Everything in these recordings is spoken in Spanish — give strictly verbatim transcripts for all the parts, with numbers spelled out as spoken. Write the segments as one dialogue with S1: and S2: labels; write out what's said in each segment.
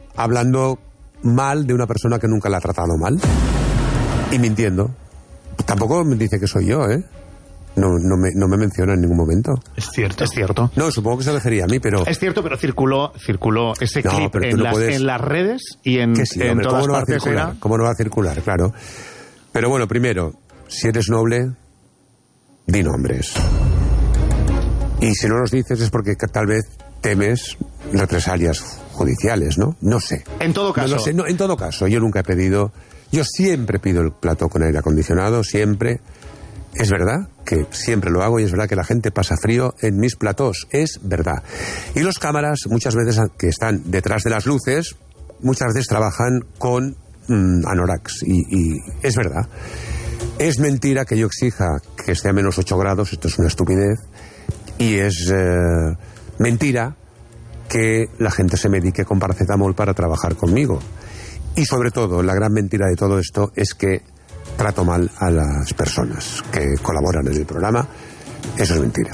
S1: hablando mal de una persona que nunca la ha tratado mal y mintiendo. Tampoco me dice que soy yo, ¿eh? No, no, me, no me menciona en ningún momento.
S2: Es cierto.
S3: Es cierto.
S1: No, supongo que se refería a mí, pero...
S3: Es cierto, pero circuló, circuló ese
S1: No,
S3: clip
S1: pero tú
S3: en,
S1: no
S3: las,
S1: puedes-
S3: en las redes y en,
S1: Que sí,
S3: en
S1: hombre,
S3: todas
S1: ¿cómo no va a
S3: partes
S1: circular?
S3: era...
S1: ¿Cómo no va a circular? Claro. Pero bueno, primero, si eres noble, di nombres. Y si no los dices es porque tal vez temes represalias judiciales, ¿no? No sé.
S3: En todo caso...
S1: No lo sé. No, en todo caso, yo nunca he pedido... Yo siempre pido el plato con aire acondicionado, siempre... Es verdad que siempre lo hago y es verdad que la gente pasa frío en mis platós, es verdad. Y los cámaras, muchas veces que están detrás de las luces, muchas veces trabajan con mmm, anoraks y, y es verdad. Es mentira que yo exija que esté a menos ocho grados, esto es una estupidez, y es eh, mentira que la gente se medique con paracetamol para trabajar conmigo. Y sobre todo, la gran mentira de todo esto es que trato mal a las personas que colaboran en el programa. Eso es mentira.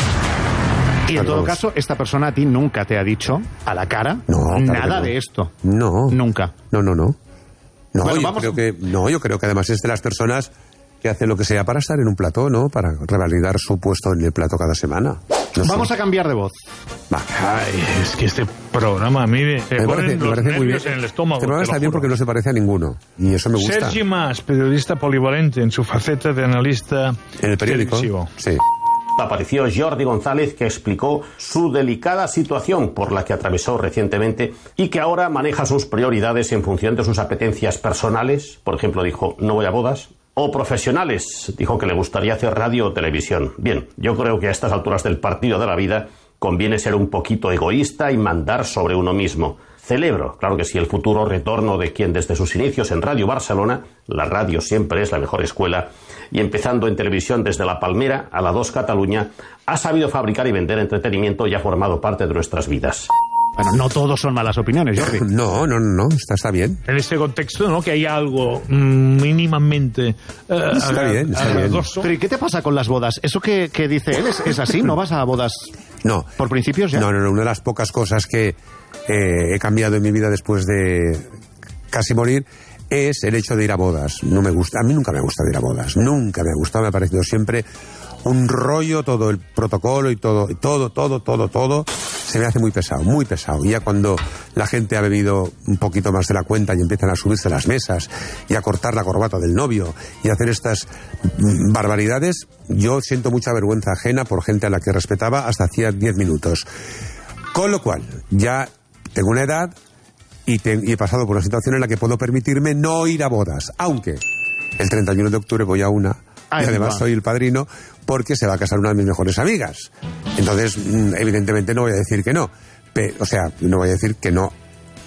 S3: Y en
S1: Pero
S3: todo
S1: vamos.
S3: caso, esta persona a ti nunca te ha dicho a la cara
S1: No, claro
S3: nada
S1: que no.
S3: de esto.
S1: No.
S3: Nunca.
S1: No, no, no. No,
S3: Bueno,
S1: yo
S3: vamos-
S1: creo que, no, yo creo que además es de las personas que hacen lo que sea para estar en un plató, ¿no? Para revalidar su puesto en el plató cada semana. No sé.
S3: Vamos a cambiar de voz.
S1: Va.
S2: Ay, es que este programa a mí me, me
S1: Me
S2: ponen
S1: parece, me
S2: los
S1: parece muy bien.
S2: nervios en el estómago.
S1: Este programa
S2: te lo
S1: está bien
S2: juro.
S1: porque no se parece a ninguno. Y eso me gusta.
S2: Sergi Mas, periodista polivalente en su faceta de analista
S1: En el periódico.
S2: televisivo.
S1: Sí.
S4: Apareció Jordi González, que explicó su delicada situación por la que atravesó recientemente y que ahora maneja sus prioridades en función de sus apetencias personales. Por ejemplo, dijo, no voy a bodas. O profesionales, dijo que le gustaría hacer radio o televisión. Bien, yo creo que a estas alturas del partido de la vida conviene ser un poquito egoísta y mandar sobre uno mismo. Celebro, claro que sí, el futuro retorno de quien desde sus inicios en Radio Barcelona, la radio siempre es la mejor escuela, y empezando en televisión desde La Palmera a la dos Cataluña, ha sabido fabricar y vender entretenimiento y ha formado parte de nuestras vidas.
S3: Bueno, no todos son malas opiniones, Jordi.
S1: No, no, no, está, está bien.
S2: En este contexto, ¿no? Que hay algo mm, mínimamente eh,
S1: Está
S2: agra-
S1: bien, está bien.
S2: agradadoso.
S3: Pero ¿y qué te pasa con las bodas? ¿Eso que, que dice él es, es así? ¿No vas a bodas
S1: No.
S3: por principios ya?
S1: No, no, no. Una de las pocas cosas que eh, he cambiado en mi vida después de casi morir es el hecho de ir a bodas. No me gusta. A mí nunca me gusta ir a bodas. Nunca me ha gustado. Me ha parecido siempre un rollo, todo el protocolo y todo, todo, todo, todo, todo. Se me hace muy pesado, muy pesado. Y ya cuando la gente ha bebido un poquito más de la cuenta y empiezan a subirse las mesas y a cortar la corbata del novio y a hacer estas mm, barbaridades, yo siento mucha vergüenza ajena por gente a la que respetaba hasta hacía diez minutos. Con lo cual, ya tengo una edad y, te- y he pasado por una situación en la que puedo permitirme no ir a bodas, aunque el treinta y uno de octubre voy a una.
S3: Ahí
S1: Y además
S3: va.
S1: soy el padrino porque se va a casar una de mis mejores amigas. Entonces, mm, evidentemente no voy a decir que no. Pe- o sea, no voy a decir que no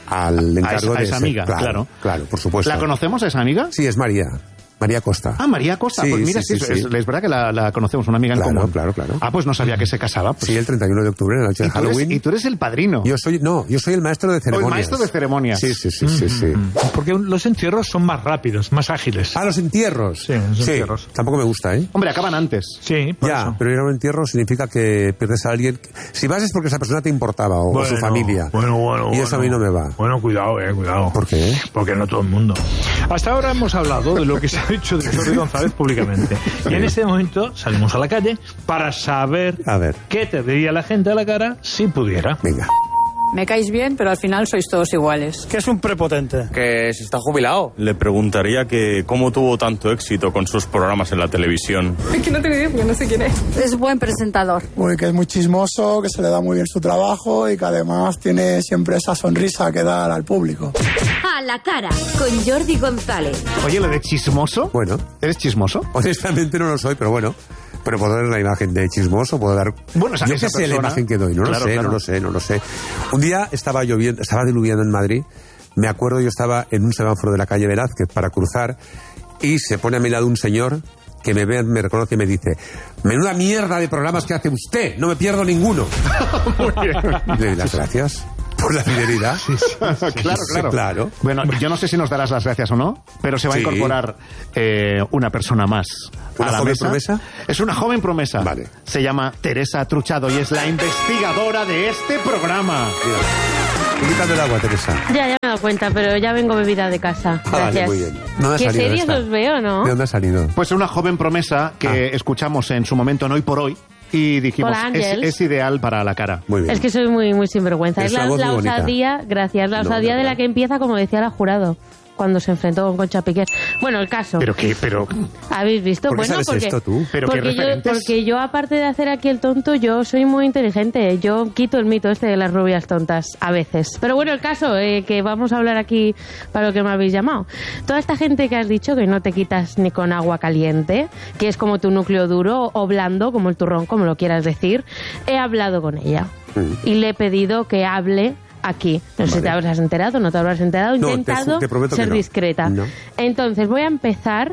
S1: al
S3: A
S1: encargo
S3: esa, a
S1: de
S3: esa
S1: ser-
S3: amiga, claro.
S1: claro. Claro, por supuesto.
S3: ¿La conocemos, a esa amiga?
S1: Sí, es María. María Costa.
S3: Ah, María Costa.
S1: Sí,
S3: Pues mira,
S1: sí,
S3: sí,
S1: sí,
S3: es,
S1: sí.
S3: es verdad que la, la conocemos, una amiga en
S1: Claro,
S3: común.
S1: claro, claro.
S3: Ah, pues no sabía que se casaba. Pues.
S1: Sí, el treinta y uno de octubre, en la noche
S3: y,
S1: de
S3: tú eres,
S1: Halloween.
S3: y tú eres el padrino.
S1: Yo soy, no, yo soy el maestro de ceremonias.
S3: maestro de ceremonias.
S1: Sí, sí, sí, sí, sí.
S2: Porque los entierros son más rápidos, más ágiles.
S1: Ah, los entierros.
S2: Sí, los entierros.
S1: Tampoco me gusta, ¿eh?
S3: Hombre, acaban antes.
S2: Sí, por
S1: Ya,
S2: eso.
S1: pero ir a un entierro significa que pierdes a alguien. Si vas es porque esa persona te importaba o, o
S2: Bueno,
S1: su familia.
S2: Bueno, bueno,
S1: y eso a mí
S2: bueno.
S1: no me va.
S2: Bueno, cuidado, eh, cuidado.
S1: ¿Por qué?
S2: Porque no todo el mundo. Hasta ahora hemos hablado de lo que se ha dicho de Jordi González públicamente. Y en este momento salimos a la calle para saber
S1: A ver.
S2: qué te diría la gente a la cara si pudiera.
S1: Venga.
S5: Me caéis bien, pero al final sois todos iguales.
S6: Que es un prepotente.
S7: Que se está jubilado.
S8: Le preguntaría que cómo tuvo tanto éxito con sus programas en la televisión.
S5: Es que no tengo idea porque no sé quién es. Es buen presentador.
S6: Uy, que es muy chismoso, que se le da muy bien su trabajo y que además tiene siempre esa sonrisa que dar al público.
S9: A la cara, con Jordi González.
S3: Oye, lo de chismoso.
S1: Bueno,
S3: ¿Eres chismoso?
S1: honestamente no lo soy, pero bueno. Pero puedo dar la imagen de chismoso, puedo dar...
S3: Bueno, esa-
S1: yo
S3: esa
S1: qué sé la
S3: persona-
S1: imagen que doy, no
S3: Claro,
S1: lo sé,
S3: claro.
S1: no lo sé, no lo sé. Un día estaba lloviendo, estaba diluviando en Madrid, me acuerdo yo estaba en un semáforo de la calle Velázquez para cruzar y se pone a mi lado un señor que me ve, me reconoce y me dice: menuda mierda de programas que hace usted, no me pierdo ninguno. Y le di las gracias por la fidelidad.
S3: Claro, claro.
S1: claro.
S3: Bueno, yo no sé si nos darás las gracias o no, pero se va
S1: Sí.
S3: a incorporar eh, una persona más.
S1: ¿Una
S3: a la
S1: joven
S3: mesa.
S1: promesa?
S3: Es una joven promesa.
S1: Vale.
S3: Se llama Teresa Truchado y es la investigadora de este programa.
S1: Mira, invítame el agua, Teresa.
S9: Ya, ya.
S7: he dado cuenta, pero ya vengo bebida de casa.
S1: Ah, vale,
S7: Gracias.
S1: muy bien. No me ha
S7: ¿Qué
S1: salido
S7: series
S1: esta.
S7: os veo, no?
S1: ¿De dónde ha salido?
S3: Pues una joven promesa que
S1: Ah.
S3: escuchamos en su momento en Hoy por Hoy y dijimos,
S7: Hola,
S3: es,
S7: Ángels.
S3: es ideal para la cara.
S1: Muy bien.
S7: Es que soy muy muy sinvergüenza.
S1: Es
S7: Es la,
S1: una voz
S7: la
S1: muy bonita.
S7: osadía, gracias, la
S1: No,
S7: osadía
S1: no,
S7: de
S1: no.
S7: la que empieza, como decía la Jurado, cuando se enfrentó con Concha Piquer. Bueno, el caso.
S3: Pero qué, pero...
S7: ¿Habéis visto?
S1: ¿Por qué
S7: Bueno,
S1: sabes
S7: porque,
S1: esto tú?
S3: ¿Pero qué
S7: porque, yo,
S3: referentes?
S7: porque yo, aparte de hacer aquí el tonto, yo soy muy inteligente. Yo quito el mito este de las rubias tontas, a veces. Pero bueno, el caso, eh, que vamos a hablar aquí para lo que me habéis llamado. Toda esta gente que has dicho que no te quitas ni con agua caliente, que es como tu núcleo duro o blando, como el turrón, como lo quieras decir, he hablado con ella.
S1: Mm.
S7: Y le he pedido que hable aquí. No sé si te
S1: Vale.
S7: habrás enterado, no te habrás enterado. He
S1: No, te
S7: intentado
S1: ju- te prometo que
S7: ser
S1: no.
S7: discreta.
S1: No.
S7: Entonces voy a empezar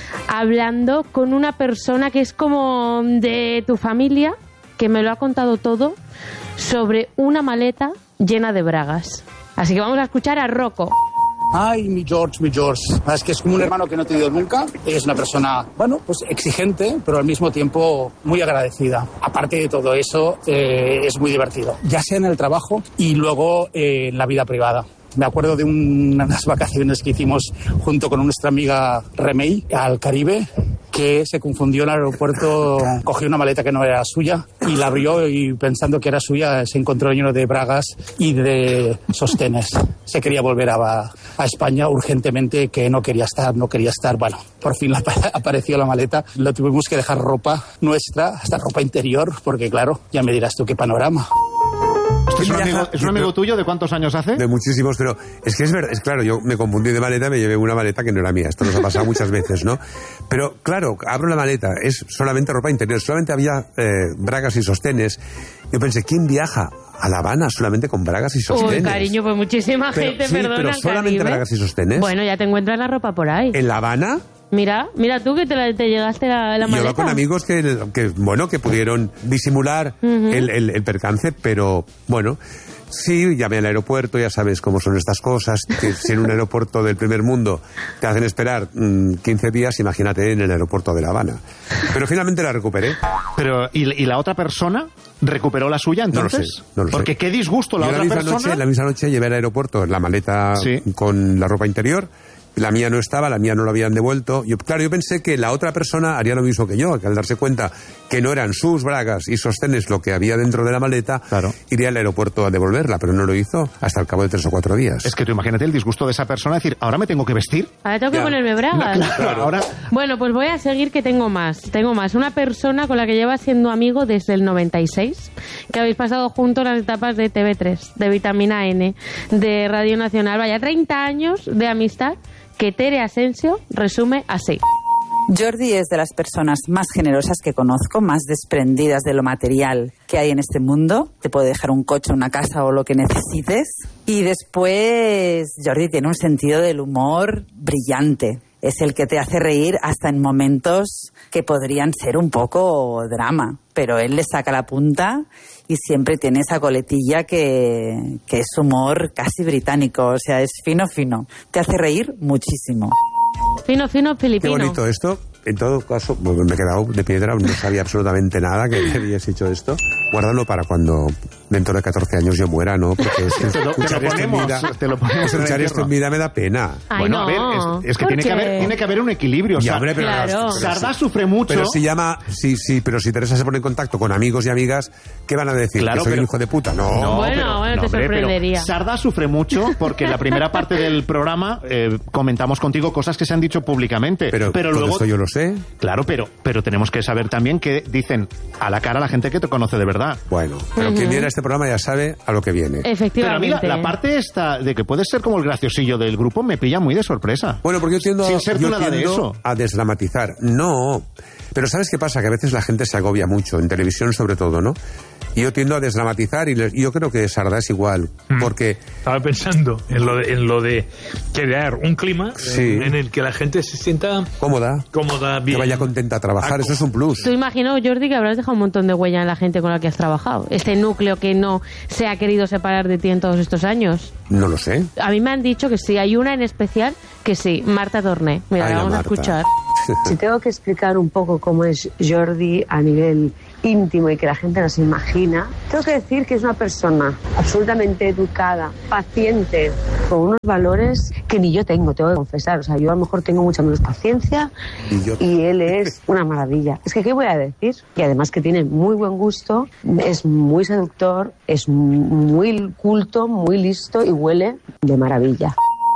S7: hablando con una persona que es como de tu familia, que me lo ha contado todo sobre una maleta llena de bragas. Así que vamos a escuchar a Rocco.
S10: Ay, mi George, mi George. Es que es como un hermano que no he tenido nunca. Es una persona, bueno, pues exigente, pero al mismo tiempo muy agradecida. Aparte de todo eso, eh, es muy divertido. Ya sea en el trabajo y luego eh, en la vida privada. Me acuerdo de un- unas vacaciones que hicimos junto con nuestra amiga Remey al Caribe, que se confundió en el aeropuerto, cogió una maleta que no era suya y la abrió y pensando que era suya se encontró lleno de bragas y de sostenes. Se quería volver a, a España urgentemente, que no quería estar, no quería estar. Bueno, por fin la, apareció la maleta. Lo tuvimos que dejar ropa nuestra, hasta ropa interior, porque claro, ya me dirás tú qué panorama.
S3: ¿Es un, amigo, ¿Es un amigo tuyo de cuántos años hace?
S1: De muchísimos, pero es que es verdad, es claro, yo me confundí de maleta, me llevé una maleta que no era mía, esto nos ha pasado muchas veces, ¿no? Pero claro, abro la maleta, es solamente ropa interior, solamente había eh, bragas y sostenes. Yo pensé, ¿quién viaja a La Habana solamente con bragas y sostenes?
S7: Uy, cariño, pues muchísima
S1: Pero-
S7: gente,
S1: sí,
S7: perdona.
S1: pero solamente
S7: Caribe.
S1: bragas y sostenes.
S7: Bueno, ya te encuentras la ropa por ahí.
S1: ¿En La Habana?
S7: Mira, mira tú que te, la- te llegaste la, la
S1: Yo
S7: maleta.
S1: iba con amigos que, que, bueno, que pudieron disimular
S7: Ujú.
S1: el, el- el percance, pero bueno, sí, llamé al aeropuerto, ya sabes cómo son estas cosas, que si en un aeropuerto del primer mundo te hacen esperar mmm, quince días, imagínate en el aeropuerto de La Habana. Pero finalmente la recuperé.
S3: Pero, ¿y, y la otra persona recuperó la suya
S1: No lo
S3: entonces?
S1: sé, no lo sé.
S3: Porque qué disgusto la
S1: Yo
S3: otra
S1: misma
S3: persona.
S1: Noche, la misma noche llevé al aeropuerto la maleta
S3: Sí.
S1: con la ropa interior. La mía no estaba, la mía no la habían devuelto. Yo, claro, yo pensé que la otra persona haría lo mismo que yo, que al darse cuenta que no eran sus bragas y sostenes lo que había dentro de la maleta,
S3: Claro.
S1: iría al aeropuerto a devolverla, pero no lo hizo hasta el cabo de tres o cuatro días.
S3: Es que tú imagínate el disgusto de esa persona decir, ¿ahora me tengo que vestir?
S7: Ahora tengo que
S1: Ya.
S7: ponerme bragas.
S3: Claro, ahora...
S7: Bueno, pues voy a seguir, que tengo más. Tengo más. Una persona con la que llevas siendo amigo desde el noventa y seis, que habéis pasado juntos las etapas de T V tres, de Vitamina N, de Radio Nacional. Vaya, treinta años de amistad que Tere Asensio resume así.
S11: Jordi es de las personas más generosas que conozco, más desprendidas de lo material que hay en este mundo. Te puede dejar un coche, una casa o lo que necesites. Y después, Jordi tiene un sentido del humor brillante. Es el que te hace reír hasta en momentos que podrían ser un poco drama. Pero él le saca la punta y siempre tiene esa coletilla que, que es humor casi británico. O sea, es fino, fino. Te hace reír muchísimo.
S7: Fino, fino,
S1: Qué
S7: filipino.
S1: bonito esto. En todo caso, bueno, me he quedado de piedra, no sabía absolutamente nada que habías hecho esto. Guárdalo para cuando dentro de catorce años yo muera, ¿no? Porque es que
S3: Te lo- te lo
S1: escuchar esto en
S3: ponemos,
S1: vida,
S3: te lo ponemos en el
S1: escuchar esto en
S3: entierro.
S1: vida me da pena.
S7: Ay,
S3: bueno,
S7: no.
S3: a ver, es, es que
S7: ¿Por
S3: tiene que,
S7: qué?
S3: haber, tiene que haber un equilibrio.
S1: Ya,
S3: Sa-
S1: hombre, pero,
S7: Claro.
S3: Sardá sufre mucho.
S1: Pero si llama, sí, sí, pero si Teresa se pone en contacto con amigos y amigas, ¿qué van a decir?
S3: Claro,
S1: ¿Que soy
S3: pero-
S1: un hijo de puta? No.
S3: No,
S7: Bueno,
S3: pero-
S7: bueno, te
S3: hombre, pero
S7: sorprendería.
S3: Sardá sufre mucho porque en la primera parte del programa eh, comentamos contigo cosas que se han dicho públicamente.
S1: Pero, todo
S3: luego,
S1: esto yo lo sé.
S3: claro, pero, pero tenemos que saber también que dicen a la cara a la gente que te conoce de verdad.
S1: Bueno, pero quien viene a este programa ya sabe a lo que viene.
S3: Pero a mí
S7: Efectivamente.
S3: la, la parte esta de que puedes ser como el graciosillo del grupo me pilla muy de sorpresa.
S1: Bueno, porque yo tiendo,
S3: Sin ser tú
S1: yo
S3: nada de
S1: tiendo
S3: eso.
S1: a desdramatizar. No. Pero ¿sabes qué pasa? Que a veces la gente se agobia mucho, en televisión sobre todo, ¿no? Y yo tiendo a desdramatizar y, le- y yo creo que Sardá es igual.
S2: Mm.
S1: Porque
S2: Estaba pensando en lo de, en lo de crear un clima
S1: Sí.
S2: en, en el que la gente se sienta
S1: cómoda,
S2: cómoda, bien.
S1: que vaya contenta a trabajar,
S2: Ah,
S1: eso es un plus.
S7: Tú imagino, Jordi, que habrás dejado un montón de huella en la gente con la que has trabajado. Este núcleo que no se ha querido separar de ti en todos estos años.
S1: No lo sé.
S7: A mí me han dicho que sí, hay una en especial que sí, Marta Torné. Mira,
S1: Ay,
S7: la
S1: la
S7: vamos
S1: Marta.
S7: a escuchar.
S12: Si tengo que explicar un poco cómo es Jordi a nivel íntimo y que la gente no se imagina. Tengo que decir que es una persona absolutamente educada, paciente, con unos valores que ni yo tengo, tengo que confesar. O sea, yo a lo mejor tengo mucha menos paciencia y, yo... y él es una maravilla. Es que, ¿qué voy a decir? Y además que tiene muy buen gusto, es muy seductor, es muy culto, muy listo y huele de maravilla.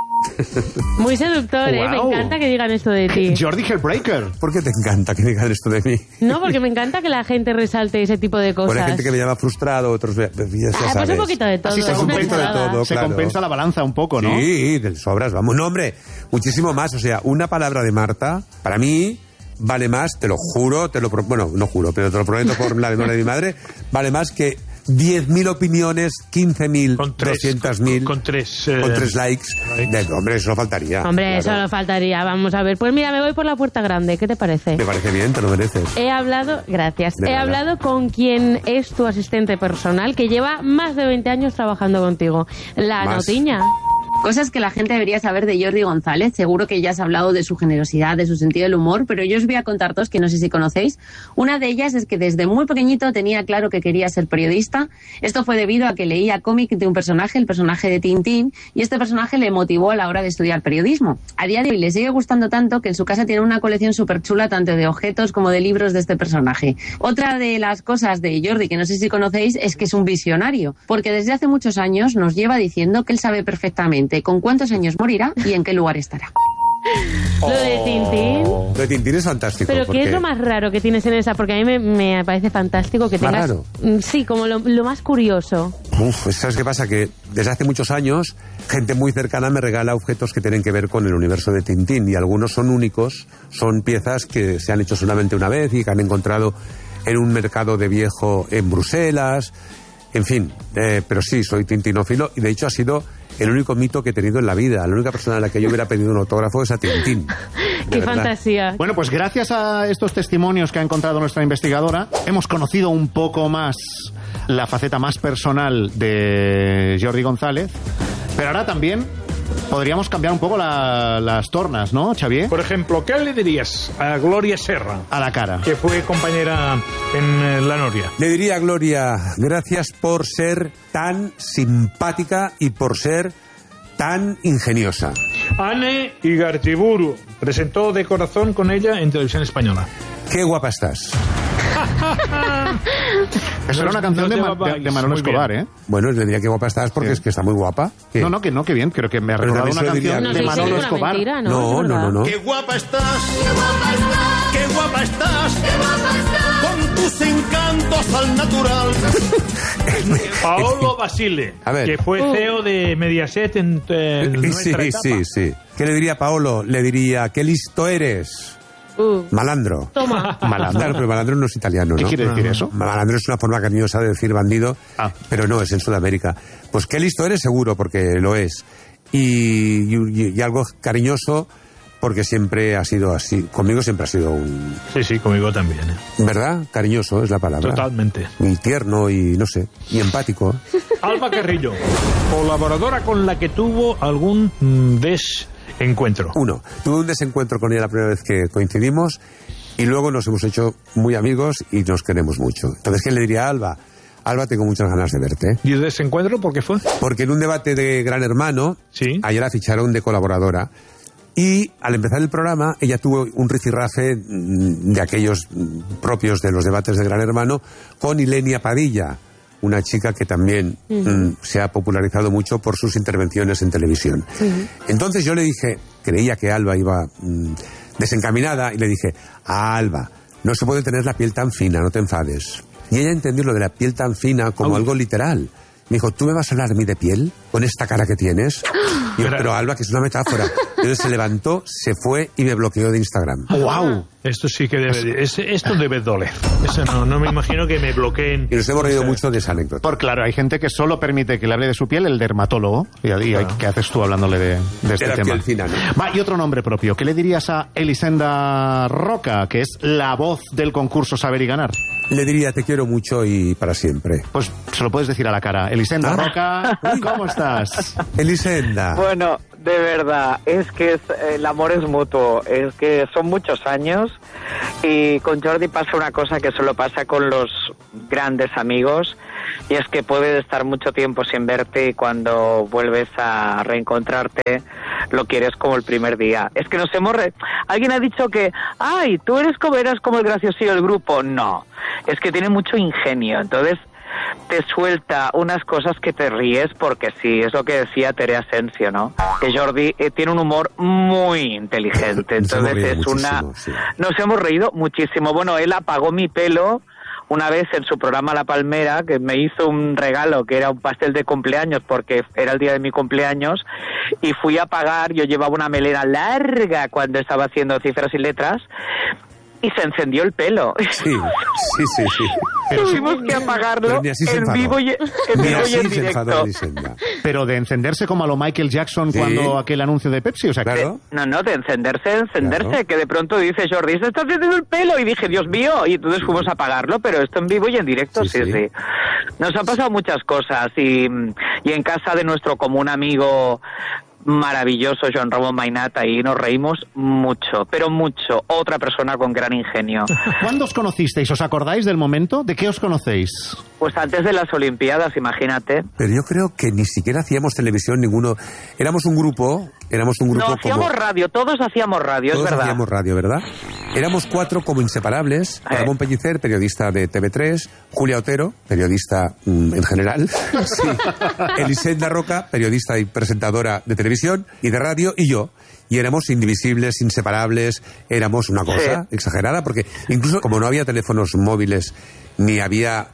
S7: Muy seductor, ¿eh? Wow. Me encanta que digan esto de ti.
S3: Jordi Hellbreaker.
S1: ¿Por qué te encanta que digan esto de mí?
S7: No, porque me encanta que la gente resalte ese tipo de cosas.
S1: Bueno, hay gente que me llama frustrado, otros... Ya
S7: ah, pues un poquito de todo.
S3: Así se, compensa, de todo, se claro. compensa la balanza un poco, ¿no?
S1: Sí, de sobras, vamos. No, hombre, muchísimo más. O sea, una palabra de Marta, para mí... vale más, te lo juro, te lo pro... bueno, no juro, pero te lo prometo por la memoria de mi madre, vale más que diez mil opiniones, quince mil, doscientos mil,
S2: con, con, tres, eh,
S1: con tres likes. likes. De, hombre, eso no faltaría.
S7: Hombre,
S1: claro.
S7: eso no faltaría. Vamos a ver. Pues mira, me voy por la puerta grande. ¿Qué te parece?
S1: Me parece bien, te lo mereces.
S7: He hablado, gracias.
S1: De
S7: He
S1: nada.
S7: hablado con quien es tu asistente personal, que lleva más de veinte años trabajando contigo. La
S1: Más.
S7: Notiña.
S13: Cosas que la gente debería saber de Jordi González. Seguro que ya has hablado de su generosidad, de su sentido del humor, pero yo os voy a contar dos que no sé si conocéis. Una de ellas es que desde muy pequeñito tenía claro que quería ser periodista. Esto fue debido a que leía cómic de un personaje, el personaje de Tintín, y este personaje le motivó a la hora de estudiar periodismo. A día de hoy le sigue gustando tanto que en su casa tiene una colección súper chula tanto de objetos como de libros de este personaje. Otra de las cosas de Jordi que no sé si conocéis es que es un visionario, porque desde hace muchos años nos lleva diciendo que él sabe perfectamente con cuántos años morirá y en qué lugar estará.
S7: Lo de Tintín.
S1: Lo de Tintín es fantástico.
S7: Pero
S1: porque...
S7: ¿qué es lo más raro que tienes en esa? Porque a mí me, me parece fantástico que
S1: ¿Más
S7: tengas...
S1: raro?
S7: Sí, como lo, lo más curioso.
S1: Uf, ¿sabes qué pasa? Que desde hace muchos años, gente muy cercana me regala objetos que tienen que ver con el universo de Tintín, y algunos son únicos, son piezas que se han hecho solamente una vez y que han encontrado en un mercado de viejo en Bruselas, en fin, eh, pero sí, soy tintinófilo, y de hecho ha sido el único mito que he tenido en la vida. La única persona a la que yo hubiera pedido un autógrafo es a Tintín.
S7: Qué
S1: verdad.
S7: fantasía.
S3: Bueno, pues gracias a estos testimonios que ha encontrado nuestra investigadora, hemos conocido un poco más la faceta más personal de Jordi González, pero ahora también podríamos cambiar un poco la, las tornas, ¿no, Xavier?
S2: Por ejemplo, ¿qué le dirías a Gloria Serra?
S3: A la cara.
S2: Que fue compañera en eh, La Noria.
S1: Le diría a Gloria, gracias por ser tan simpática y por ser tan ingeniosa.
S2: Anne Igartiburu presentó De Corazón con ella en Televisión Española.
S1: Qué guapa estás.
S3: Eso era una canción de, Ma- de, de Manolo Escobar, ¿eh?
S1: Bueno, le diría que guapa estás porque
S3: Sí.
S1: es que está muy guapa. ¿Qué?
S3: No, no, que no, que bien. Creo que me ha recordado una
S1: también se lo
S3: canción
S1: diría-
S3: de
S7: No, sí,
S3: Manolo
S7: sí, es una
S3: Escobar.
S7: mentira, ¿no?
S1: No,
S7: Es
S1: no,
S7: verdad.
S1: no, no.
S14: Qué guapa estás, qué guapa estás, qué guapa estás, con tus encantos al natural.
S2: Paolo Basile,
S1: A ver.
S2: que fue
S7: Uh.
S2: C E O de Mediaset en, en nuestra
S1: Sí,
S2: etapa.
S1: sí, sí. ¿Qué le diría a Paolo? Le diría, qué listo eres.
S7: Uh,
S1: Malandro.
S7: toma.
S3: Malandro.
S1: Claro, pero malandro no es italiano, ¿no?
S3: ¿Qué quiere decir eso?
S1: Malandro es una forma cariñosa de decir bandido,
S3: Ah.
S1: pero no, es en Sudamérica. Pues qué listo eres, seguro, porque lo es. Y, y- y algo cariñoso, porque siempre ha sido así. Conmigo siempre ha sido un...
S2: Sí, sí, conmigo también. ¿eh?
S1: ¿Verdad? Cariñoso es la palabra.
S2: Totalmente.
S1: Y tierno y, no sé, y empático.
S2: Alba Carrillo, colaboradora con la que tuvo algún mm, desencuentro.
S1: Uno, tuve un desencuentro con ella la primera vez que coincidimos y luego nos hemos hecho muy amigos y nos queremos mucho. Entonces, ¿qué le diría a Alba? Alba, tengo muchas ganas de verte.
S2: ¿Y el desencuentro por qué fue?
S1: Porque en un debate de Gran Hermano,
S2: Sí.
S1: ayer la ficharon de colaboradora. Y al empezar el programa, ella tuvo un rifirrafe mm, de aquellos mm, propios de los debates de Gran Hermano con Ilenia Padilla, una chica que también mm, se ha popularizado mucho por sus intervenciones en televisión. Entonces yo le dije, creía que Alba iba mm, desencaminada, y le dije, a Alba, no se puede tener la piel tan fina, no te enfades. Y ella entendió lo de la piel tan fina como algo literal. Me dijo, ¿tú me vas a hablar a mí de piel? ¿Con esta cara que tienes? Y yo, pero Alba, que es una metáfora. Entonces se levantó, se fue y me bloqueó de Instagram.
S2: ¡Wow! Esto sí que debe, de- es- esto debe doler. Eso no, no me imagino que me bloqueen.
S1: Y nos hemos reído mucho de esa anécdota.
S3: Por claro, hay gente que solo permite que le hable de su piel el dermatólogo. Y, y hay- ¿qué haces tú hablándole de, de este
S1: De la
S3: tema?
S1: piel fina, ¿no?
S3: Va, y otro nombre propio. ¿Qué le dirías a Elisenda Roca, que es la voz del concurso Saber y Ganar?
S1: Le diría, te quiero mucho y para siempre.
S3: Pues se lo puedes decir a la cara. Elisenda
S1: Ah.
S3: Roca, ¿cómo estás?
S1: Elisenda.
S15: Bueno, de verdad, es que es, el amor es mutuo, es que son muchos años y con Jordi pasa una cosa que solo pasa con los grandes amigos, y es que puedes estar mucho tiempo sin verte y cuando vuelves a reencontrarte lo quieres como el primer día. Es que nos hemos... Re... Alguien ha dicho que, ay, tú eres como, eras como el graciosillo del grupo. No, es que tiene mucho ingenio, entonces te suelta unas cosas que te ríes porque sí, es lo que decía Tere Asensio, ¿no? Que Jordi eh, tiene un humor muy inteligente, entonces es una... Sí. Nos hemos reído muchísimo. Bueno, él apagó mi pelo una vez en su programa La Palmera, que me hizo un regalo que era un pastel de cumpleaños porque era el día de mi cumpleaños, y fui a pagar. Yo llevaba una melena larga cuando estaba haciendo Cifras y Letras y se encendió el pelo.
S1: Sí, sí, sí, sí.
S15: Pero tuvimos sí, que apagarlo en vivo y en, vivo y en directo.
S3: Pero de encenderse como a lo Michael Jackson, sí, cuando aquel anuncio de Pepsi, o sea,
S15: claro. que... No, no, de encenderse, de encenderse, claro. Que de pronto dice Jordi, se está encendiendo el pelo, y dije, Dios mío, y entonces fuimos a apagarlo, pero esto en vivo y en directo, sí, sí, sí. sí. Nos han pasado muchas cosas, y, y en casa de nuestro común amigo maravilloso Joan Ramón Mainat, ahí nos reímos mucho, pero mucho. Otra persona con gran ingenio.
S3: ¿Cuándo os conocisteis? ¿Os acordáis del momento? ¿De qué os conocéis?
S15: Pues antes de las Olimpiadas, imagínate.
S1: Pero yo creo que ni siquiera hacíamos televisión ninguno. Éramos un grupo, éramos un grupo
S15: No, hacíamos
S1: como...
S15: radio, todos hacíamos radio,
S1: todos
S15: es verdad.
S1: Todos hacíamos radio, ¿verdad? Éramos cuatro como inseparables. Eh. Ramón Pellicer, periodista de T V tres, Julia Otero, periodista mmm, en general, sí. Elisenda Roca, periodista y presentadora de televisión y de radio, y yo. Y éramos indivisibles, inseparables, éramos una cosa sí. exagerada, porque incluso como no había teléfonos móviles, ni había...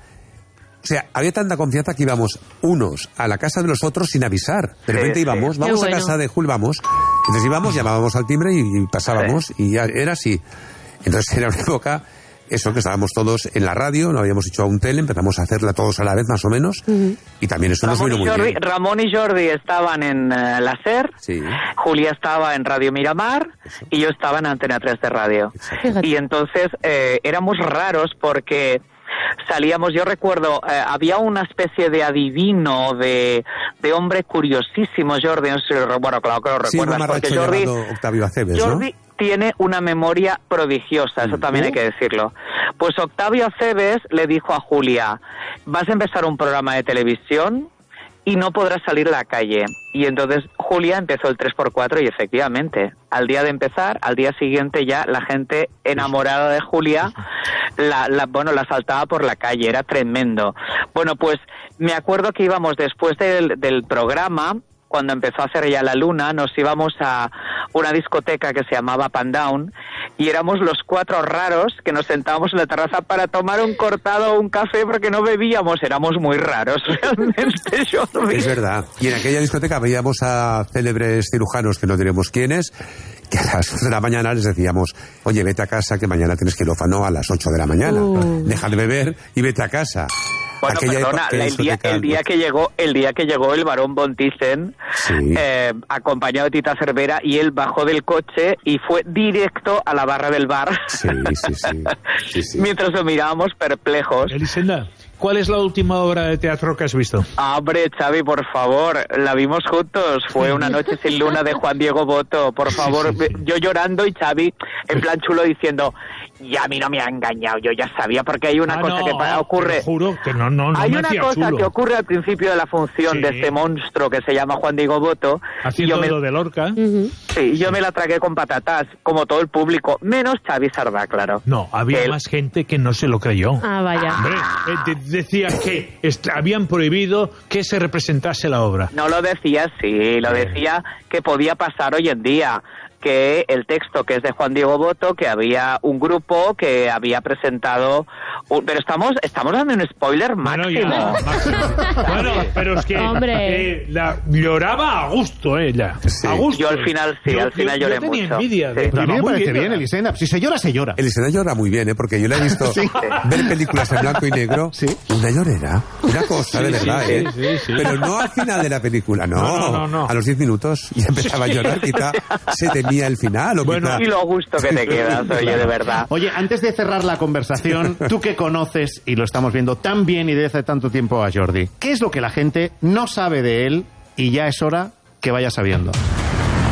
S1: O sea, había tanta confianza que íbamos unos a la casa de los otros sin avisar. De repente sí, íbamos, sí. vamos Qué a bueno. casa de Jul, vamos. Entonces íbamos, llamábamos al timbre y, y pasábamos, sí. y ya era así. Entonces era una época... Eso, que estábamos todos en la radio, no habíamos hecho aún tele, empezamos a hacerla todos a la vez, más o menos, uh-huh. y también eso nos vino muy
S15: Jordi,
S1: bien.
S15: Ramón y Jordi estaban en uh, la SER, sí. Julia estaba en Radio Miramar, eso. Y yo estaba en Antena tres de Radio. Exacto. Y entonces eh, éramos raros porque... Salíamos, yo recuerdo, eh, había una especie de adivino, de, de hombre curiosísimo, Jordi, no sé, bueno, claro que lo recuerdas, sí, porque Jordi,
S1: Octavio Aceves,
S15: Jordi
S1: ¿no?
S15: tiene una memoria prodigiosa, eso también uh-huh. hay que decirlo. Pues Octavio Aceves le dijo a Julia, vas a empezar un programa de televisión y no podrás salir a la calle. Y entonces Julia empezó el tres por cuatro y efectivamente, al día de empezar, al día siguiente ya la gente enamorada de Julia, la, la, bueno, la saltaba por la calle, era tremendo. Bueno, pues me acuerdo que íbamos después del, del programa, cuando empezó a hacer ya la luna, nos íbamos a una discoteca que se llamaba Pandown y éramos los cuatro raros que nos sentábamos en la terraza para tomar un cortado o un café porque no bebíamos, éramos muy raros realmente, Jordi.
S1: Es verdad. Y en aquella discoteca veíamos a célebres cirujanos, que no diremos quiénes, que a las ocho de la mañana les decíamos, oye, vete a casa que mañana tienes quirófano a las ocho de la mañana. Uh. Deja de beber y vete a casa.
S15: Bueno, Aquella perdona, el día, el día que llegó, el día que llegó el barón von Thyssen, sí. eh, acompañado de Tita Cervera, y él bajó del coche y fue directo a la barra del bar.
S1: Sí, sí, sí. sí, sí.
S15: Mientras lo mirábamos perplejos.
S2: Elisenda, ¿cuál es la última obra de teatro que has visto?
S15: Ah, hombre, Xavi, por favor, la vimos juntos. Fue Una noche sin luna de Juan Diego Boto. Por favor, sí, sí, sí. Yo llorando y Xavi en plan chulo diciendo, ya a mí no me ha engañado, yo ya sabía, porque hay una ah, cosa no, que ocurre.
S2: Te juro que no, no, no
S15: hay
S2: me
S15: una cosa chulo. que ocurre al principio de la función sí. de este monstruo que se llama Juan Diego Boto.
S2: Haciendo
S15: yo me,
S2: lo de Lorca.
S15: Uh-huh. Sí, yo me la tragué con patatas, como todo el público, menos Xavi Sardá, claro.
S2: No, había Él. más gente que no se lo creyó.
S7: Ah, vaya.
S2: Hombre, eh, de, decía que est- habían prohibido que se representase la obra.
S15: No lo decía, sí, lo decía que podía pasar hoy en día. Que el texto, que es de Juan Diego Boto, que había un grupo que había presentado... Un, pero estamos estamos dando un spoiler máximo.
S2: Bueno, ya, máximo. Bueno, pero es que eh, la, lloraba a gusto, ella. Eh, sí. A gusto.
S15: Yo al final sí, yo, al final yo, lloré
S2: yo tenía
S15: mucho.
S2: envidia.
S15: Sí.
S3: Pero a mí me parece bien, Elisenda. Si se llora, se llora.
S1: Elisenda llora muy bien, ¿eh? Porque yo la he visto sí. ver películas en blanco y negro. ¿Sí? Una llorera. Una cosa, sí, de verdad, sí, ¿eh? Sí, sí, sí. Pero no al final de la película, no.
S2: No, no, no, no.
S1: A los diez minutos ya empezaba a llorar, quizá se temía el final. O
S15: bueno,
S1: quizá...
S15: y lo gusto que te quedas, oye, claro. de verdad.
S3: Oye, antes de cerrar la conversación, tú que conoces, y lo estamos viendo tan bien y desde hace tanto tiempo a Jordi, ¿qué es lo que la gente no sabe de él y ya es hora que vaya sabiendo?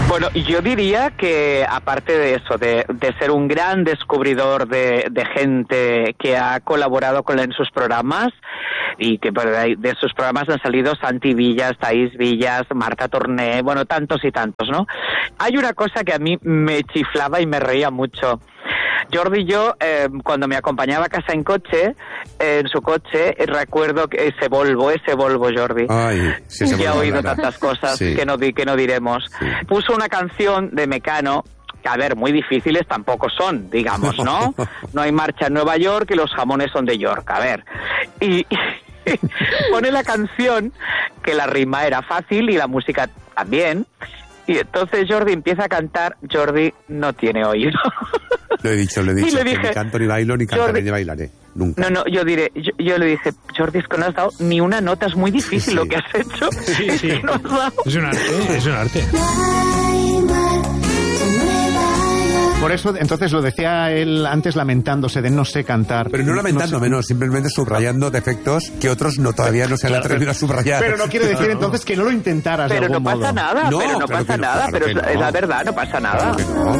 S15: Bueno, yo diría que aparte de eso, de, de ser un gran descubridor de, de gente que ha colaborado con él en sus programas, y que de sus programas han salido Santi Villas, Thais Villas, Marta Torné, bueno, tantos y tantos, ¿no? Hay una cosa que a mí me chiflaba y me reía mucho. Jordi y yo, eh, cuando me acompañaba a casa en coche, eh, en su coche, eh, recuerdo que ese Volvo, ese Volvo, Jordi,
S1: Ay, sí, ese
S15: que ha
S1: Volvo,
S15: oído
S1: claro.
S15: tantas cosas
S1: Sí.
S15: que, no, di- que no diremos,
S1: Sí.
S15: puso una canción de Mecano, que a ver, muy difíciles tampoco son, digamos, ¿no? No hay marcha en Nueva York y los jamones son de York, a ver. Y, y pone la canción, que la rima era fácil y la música también. Y entonces Jordi empieza a cantar. Jordi no tiene oído.
S1: Lo he dicho, lo he
S15: Y
S1: dicho.
S15: le
S1: que
S15: dije,
S1: ni canto ni bailo, ni cantaré
S15: Jordi-
S1: ni bailaré. Nunca.
S15: No, no, yo diré, yo, yo le dije, Jordi, es que no has dado ni una nota, es muy difícil
S1: Sí.
S15: lo que has hecho.
S2: Sí,
S15: Es
S2: sí.
S15: que no has dado.
S2: Es un arte, es un arte.
S3: Por eso, entonces lo decía él antes lamentándose de no sé cantar.
S1: Pero no lamentándome, no, simplemente subrayando defectos que otros no todavía no se han atrevido a subrayar.
S3: Pero no quiere decir entonces que no lo intentaras de
S15: Pero no
S3: algún
S15: pasa
S3: modo.
S15: nada,
S1: No,
S15: pero no
S1: claro
S15: pasa
S1: que no,
S15: nada,
S1: claro
S15: pero
S1: que
S15: es,
S1: no.
S15: es la verdad, no pasa nada.
S1: Claro que no.